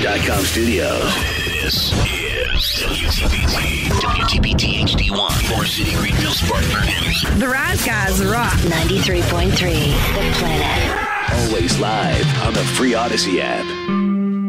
WTBT.com studios. This is WTBT HD1, Forest City, Greenville, Spartanburg. The Rise Guys rock. 93.3, The Planet. Always live on the free Odyssey app.